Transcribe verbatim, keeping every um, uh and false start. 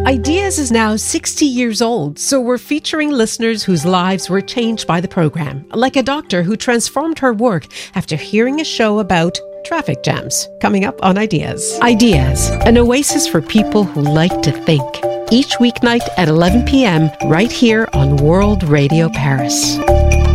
Ideas is now sixty years old, so we're featuring listeners whose lives were changed by the program, like a doctor who transformed her work after hearing a show about traffic jams. Coming up on Ideas. Ideas, an oasis for people who like to think. Each weeknight at eleven p.m. right here on World Radio Paris.